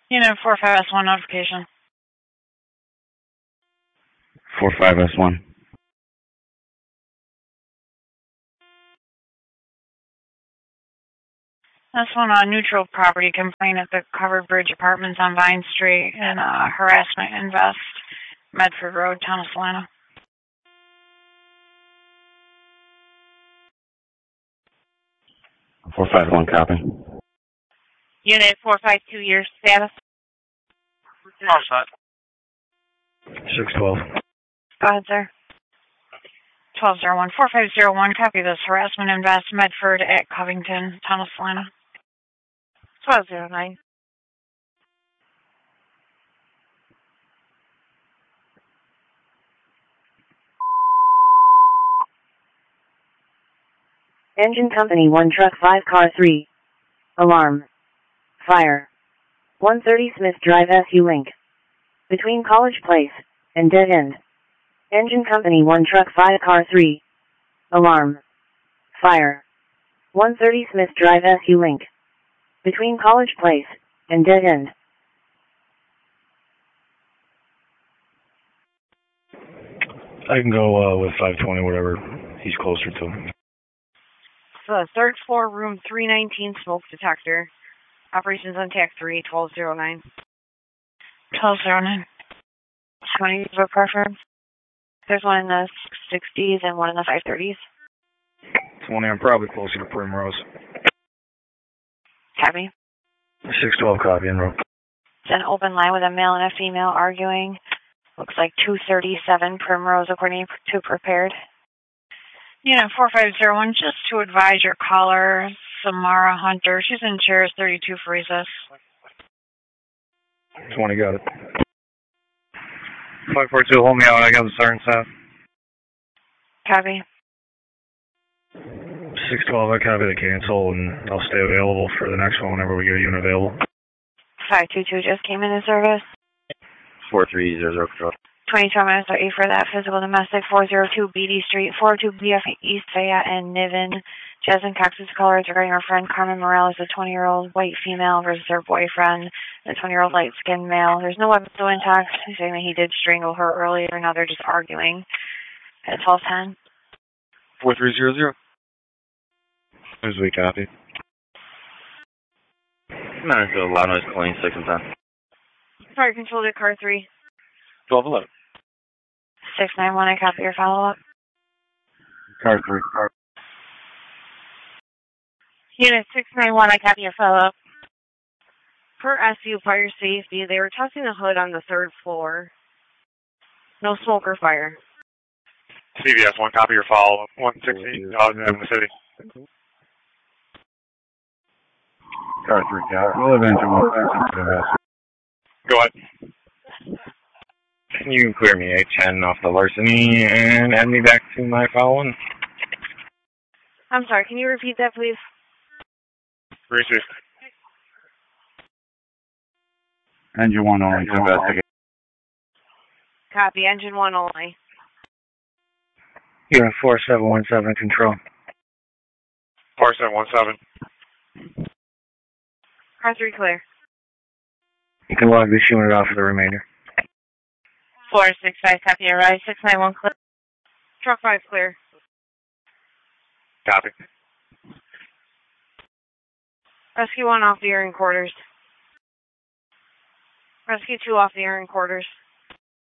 Unit 45S1 notification. 45S1. This one on neutral property complaint at the Covered Bridge Apartments on Vine Street and harassment invest, Medford Road, Town of Salina. Four five one copy. Unit 452, your status? All set. 612. Go ahead, sir. 1201 4501. Copy this harassment invest, Medford at Covington, Town of Salina. 1209. Engine Company 1 Truck 5 Car 3. Alarm. Fire. 130 Smith Drive SU Link. Between College Place and Dead End. Engine Company 1 Truck 5 Car 3. Alarm. Fire. 130 Smith Drive SU Link. Between College Place and Dead End. I can go with 520, whatever he's closer to. So, third floor, room 319, smoke detector. Operations on TAC 3, 1209. 1209. How many of a preference? There's one in the 60s and one in the 530s. 20, I'm probably closer to Primrose. Copy. 612 copy, en route. It's an open line with a male and a female arguing. Looks like 237 Primrose according to prepared. Unit 4501, just to advise your caller, Samara Hunter. She's in chairs 32 for recess. 20, got it. 542, hold me out. I got the siren set. Copy. 612, I copy the cancel, and I'll stay available for the next one whenever we get a unit available. 522 just came into service. 4300 control. 22 minutes are 8 for that physical domestic. 402 BD Street, 402 BF East Fayette and Niven. Jasmine Cox's caller is regarding her friend Carmen Morales, a 20-year-old white female versus her boyfriend, a 20-year-old light-skinned male. There's no weapons intact. He's saying that he did strangle her earlier. Now they're just arguing. At 1210. 4300. As we copy. Managed to loud noise calling 6 and 10. Fire control to car 3. 1211. 691, I copy your follow-up. Car 3. Unit 691, I copy your follow-up. Per SU fire safety, they were testing the hood on the third floor. No smoke or fire. CVS 1, copy your follow-up. 160, in the city. Car 3, got it. We'll have engine 1. Go ahead. Can you clear me A10 off the larceny and add me back to my following? I'm sorry, can you repeat that, please? Receive. Engine 1 only to investigate. Copy, engine 1 only. Unit 4717 control. 4717. Car 3 clear. You can log this unit off for the remainder. 465, copy your ride. 691 clear. Truck 5 clear. Copy. Rescue 1 off the airing quarters. Rescue 2 off the airing quarters.